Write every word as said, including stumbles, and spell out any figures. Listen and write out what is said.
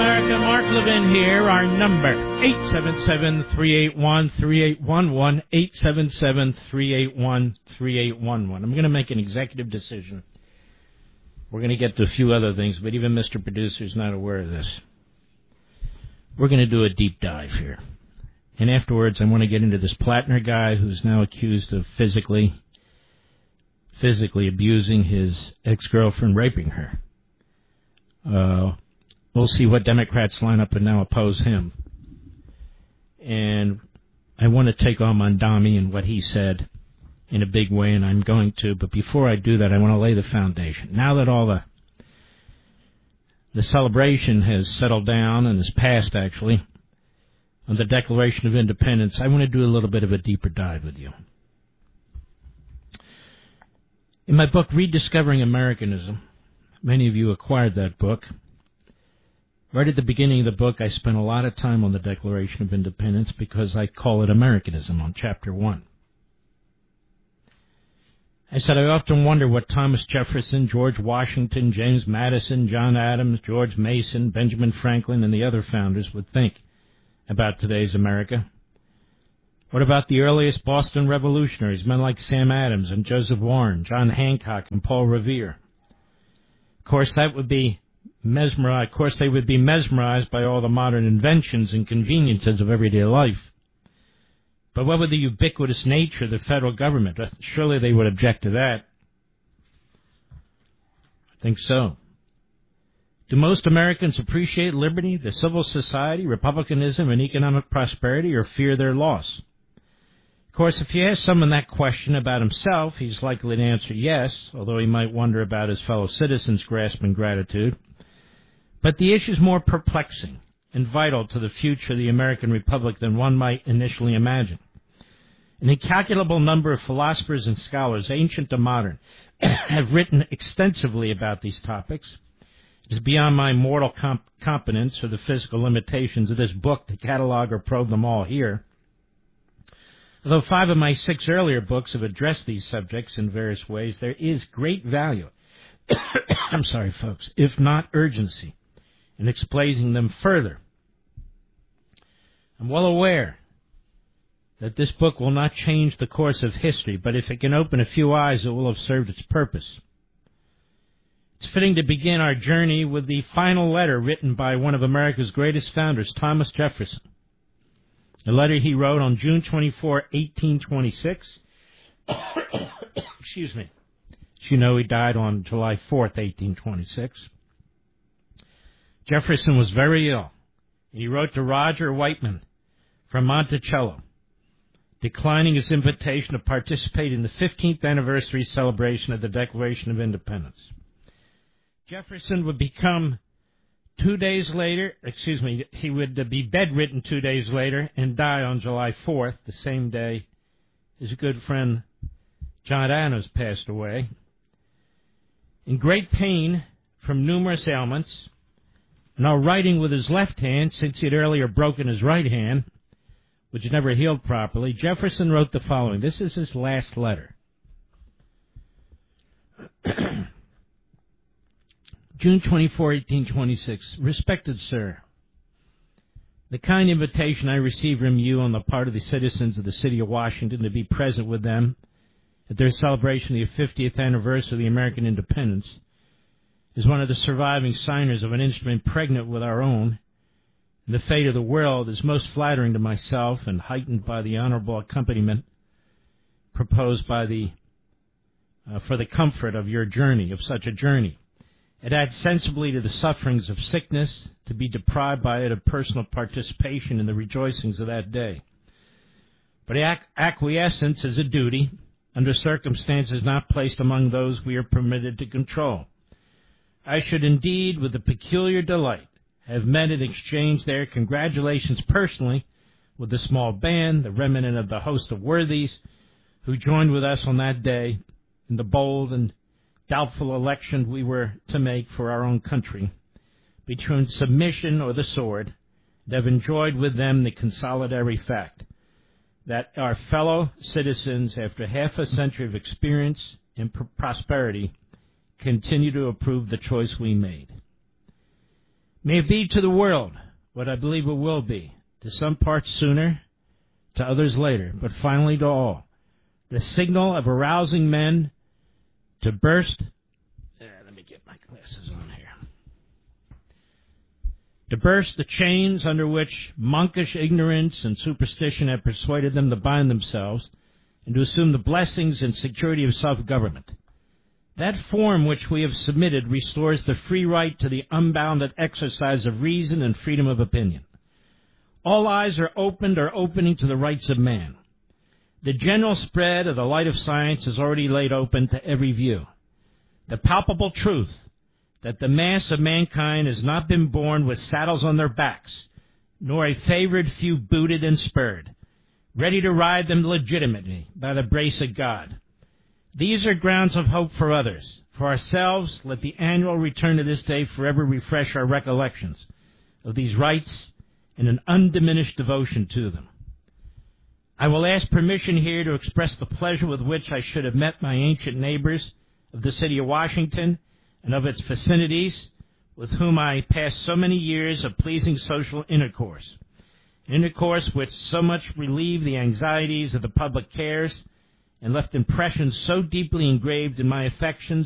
America. Mark Levin here. Our number, eight seven seven, three eight one, three eight one one, eight seven seven, three eight one, three eight one one. I'm going to make an executive decision. We're going to get to a few other things, but even Mister Producer is not aware of this. We're going to do a deep dive here. And afterwards, I want to get into this Plattner guy who's now accused of physically, physically abusing his ex-girlfriend, raping her. Uh, we'll see what Democrats line up and now oppose him. And I want to take on Mondami and what he said in a big way, and I'm going to. But before I do that, I want to lay the foundation. Now that all the the celebration has settled down and is passed, actually, on the Declaration of Independence, I want to do a little bit of a deeper dive with you. In my book, Rediscovering Americanism, many of you acquired that book. Right at the beginning of the book, I spent a lot of time on the Declaration of Independence because I call it Americanism on Chapter one. I said, I often wonder what Thomas Jefferson, George Washington, James Madison, John Adams, George Mason, Benjamin Franklin, and the other founders would think about today's America. What about the earliest Boston revolutionaries, men like Sam Adams and Joseph Warren, John Hancock and Paul Revere? Of course, that would be mesmerized. Of course, they would be mesmerized by all the modern inventions and conveniences of everyday life. But what with the ubiquitous nature of the federal government? Surely they would object to that. I think so. Do most Americans appreciate liberty, the civil society, republicanism, and economic prosperity, or fear their loss? Of course, if you ask someone that question about himself, he's likely to answer yes, although he might wonder about his fellow citizens' grasping gratitude. But the issue is more perplexing and vital to the future of the American Republic than one might initially imagine. An incalculable number of philosophers and scholars, ancient to modern, have written extensively about these topics. It is beyond my mortal comp- competence or the physical limitations of this book to catalog or probe them all here. Although five of my six earlier books have addressed these subjects in various ways, there is great value, I'm sorry, folks, if not urgency, in explaining them further. I'm well aware that this book will not change the course of history, but if it can open a few eyes, it will have served its purpose. It's fitting to begin our journey with the final letter written by one of America's greatest founders, Thomas Jefferson. A letter he wrote on June twenty-fourth, eighteen twenty-six. Excuse me. As you know, he died on July fourth, eighteen twenty-six. Jefferson was very ill. He wrote to Roger Whiteman from Monticello, declining his invitation to participate in the fifteenth anniversary celebration of the Declaration of Independence. Jefferson would become two days later, excuse me, he would be bedridden two days later and die on July fourth, the same day his good friend John Adams passed away. In great pain from numerous ailments, now writing with his left hand, since he had earlier broken his right hand, which never healed properly, Jefferson wrote the following. This is his last letter. June twenty-fourth, eighteen twenty-six. Respected Sir, the kind invitation I received from you on the part of the citizens of the city of Washington to be present with them at their celebration of the fiftieth anniversary of the American independence is one of the surviving signers of an instrument pregnant with our own. And the fate of the world is most flattering to myself and heightened by the honorable accompaniment proposed by the uh, for the comfort of your journey, of such a journey. It adds sensibly to the sufferings of sickness to be deprived by it of personal participation in the rejoicings of that day. But ac- acquiescence is a duty under circumstances not placed among those we are permitted to control. I should indeed, with a peculiar delight, have met and exchanged their congratulations personally with the small band, the remnant of the host of worthies, who joined with us on that day in the bold and doubtful election we were to make for our own country, between submission or the sword, and have enjoyed with them the consolatory fact that our fellow citizens, after half a century of experience and prosperity, continue to approve the choice we made. May it be to the world what I believe it will be, to some parts sooner, to others later, but finally to all, the signal of arousing men to burst. Uh, let me get my glasses on here. To burst the chains under which monkish ignorance and superstition have persuaded them to bind themselves, and to assume the blessings and security of self-government. That form which we have submitted restores the free right to the unbounded exercise of reason and freedom of opinion. All eyes are opened or opening to the rights of man. The general spread of the light of science is already laid open to every view. The palpable truth that the mass of mankind has not been born with saddles on their backs, nor a favored few booted and spurred, ready to ride them legitimately by the grace of God. These are grounds of hope for others. For ourselves, let the annual return to this day forever refresh our recollections of these rights and an undiminished devotion to them. I will ask permission here to express the pleasure with which I should have met my ancient neighbors of the city of Washington and of its vicinities, with whom I passed so many years of pleasing social intercourse, intercourse which so much relieved the anxieties of the public cares and left impressions so deeply engraved in my affections